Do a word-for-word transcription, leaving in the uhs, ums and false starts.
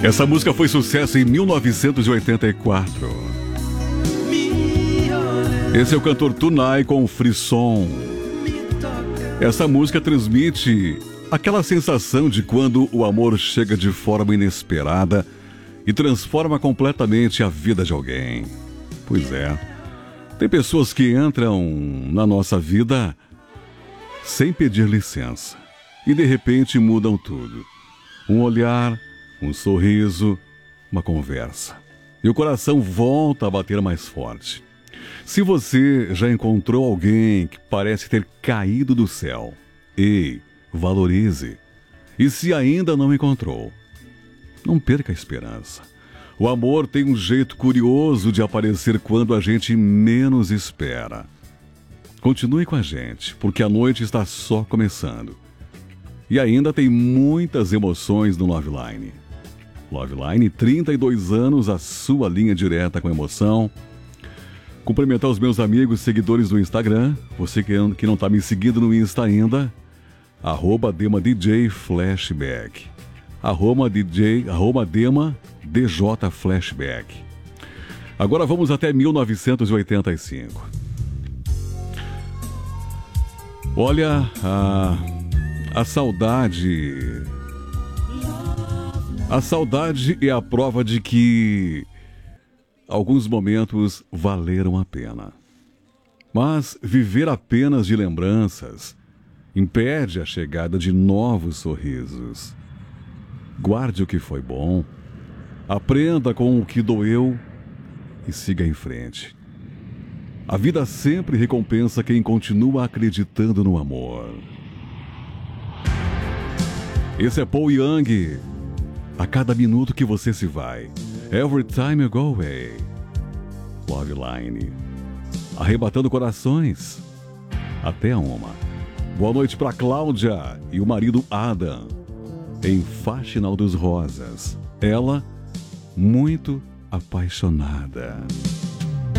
Essa música foi sucesso em mil novecentos e oitenta e quatro. Esse é o cantor Tunai com Frisson. Essa música transmite aquela sensação de quando o amor chega de forma inesperada e transforma completamente a vida de alguém. Pois é, tem pessoas que entram na nossa vida sem pedir licença e de repente mudam tudo. Um olhar, um sorriso, uma conversa. E o coração volta a bater mais forte. Se você já encontrou alguém que parece ter caído do céu, ei, valorize. E se ainda não encontrou, não perca a esperança. O amor tem um jeito curioso de aparecer quando a gente menos espera. Continue com a gente, porque a noite está só começando. E ainda tem muitas emoções no Love Line. Love Line, trinta e dois anos, a sua linha direta com emoção. Cumprimentar os meus amigos seguidores do Instagram. Você que não está me seguindo no Insta ainda, arroba Dema D J Flashback. Arroba DJ, arroba Dema D J Flashback. Agora vamos até mil novecentos e oitenta e cinco. Olha, a, a saudade... A saudade é a prova de que alguns momentos valeram a pena. Mas viver apenas de lembranças impede a chegada de novos sorrisos. Guarde o que foi bom, aprenda com o que doeu e siga em frente. A vida sempre recompensa quem continua acreditando no amor. Esse é Paul Young. A cada minuto que você se vai, every time you go away. Love Line, arrebatando corações. Até uma. Boa noite para Cláudia e o marido Adam, em Faxinal dos Rosas. Ela, muito apaixonada.